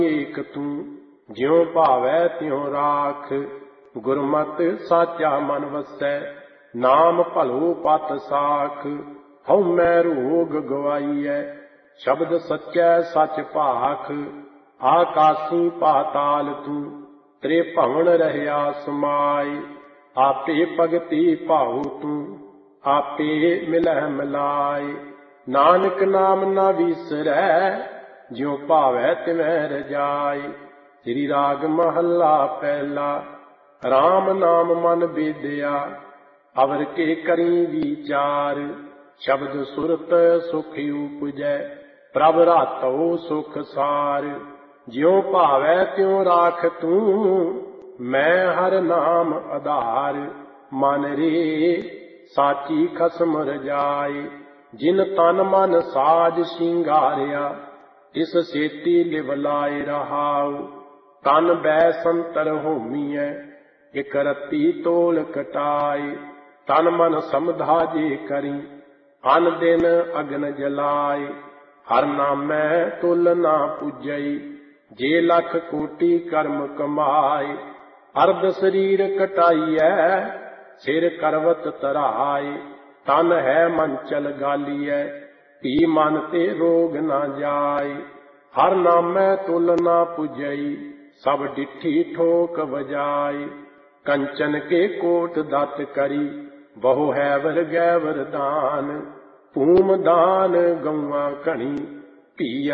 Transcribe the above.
ਏਕ ਤੂੰ ਜਿਉ ਭਾਵੈ ਤਿਉ ਰਾਖ। ਗੁਰਮਤਿ ਸਾਚਾ ਮਨ ਵਸੈ ਨਾਮ ਭਲੋ ਪਤ ਸਾਖ। ਹਉਮੈ ਰੋਗ ਗਵਾਈਐ ਸ਼ਬਦ ਸੱਚੈ ਸਚ ਭਾਖ। ਆਕਾਸੀ ਪਾਤਾਲ ਤੂੰ ਤ੍ਰੇ ਭਵਨ ਰਹਿਆ ਸਮਾਇ। ਆਪੇ ਭਗਤੀ ਭਾਉ ਤੂੰ ਆਪੇ ਮਿਲਹਿ ਮਿਲਾਇ। ਨਾਨਕ ਨਾਮ ਨਾ ਵੀਸਰੈ ਜਿਉ ਭਾਵੈ ਤਿਵੈ ਰਜਾਈ। ਸ੍ਰੀ ਰਾਗ ਮਹੱਲਾ ਪਹਿਲਾ। ਰਾਮ ਨਾਮ ਮਨ ਬੇਦਿਆ ਅਵਰ ਕੇ ਕਰੀ ਵਿਚਾਰ। ਸ਼ਬਦ ਸੁਰਤ ਸੁਖ ਉਪਜੈ ਪ੍ਰਭ ਰਾਤਉ ਸੁਖ ਸਾਰ। ਜਿਉ ਭਾਵੈ ਤਿਉ ਰਾਖ ਤੂੰ ਮੈਂ ਹਰ ਨਾਮ ਆਧਾਰ। ਮਨ ਰੇ ਸਾਚੀ ਖਸਮ ਰਜਾਈ। ਜਿਨ ਤਨ ਮਨ ਸਾਜ ਸ਼ਿੰਗਾਰਿਆ ਤਿਸ ਸੇਤੀ ਲਿਵ ਲਾਇ ਰਹਾਉ। ਤਨ ਬੈ ਸੰਤਰ ਹੋਮੀਐ ਇਕ ਰਤੀ ਤੋਲ ਕਟਾਏ। ਤਨ ਮਨ ਸਮਧਾ ਜੇ ਕਰੀ ਅਨ ਦਿਨ ਅਗਨ ਜਲਾਏ। ਹਰ ਨਾਮੈ ਤੁਲ ਨਾ ਪੁਜਈ ਜੇ ਲੱਖ ਕੋਟੀ ਕਰਮ ਕਮਾਏ। ਅਰਧ ਸਰੀਰ ਕਟਾਈਐ ਸਿਰ ਕਰਵਤ ਧਰਾਏ। ਤਨ ਹੈ ਮੰਚਲ ਗਾਲੀਐ ਧੀ ਮਨ ਤੇ ਰੋਗ ਨਾ ਜਾਏ। ਹਰ ਨਾਮੈ ਤੁਲ ਨਾ ਪੁਜਈ ਸਭ ਡਿਠੀ ਠੋਕ ਵਜਾਏ। ਕੰਚਨ ਕੇ ਕੋਟ ਦਤ ਕਰੀ ਬਹੁ ਹੈਵਰ ਗੈਵਰ ਦਾਨ। ਭੂਮ ਦਾਨ ਗਊਆਂ ਘਣੀ ਧੀ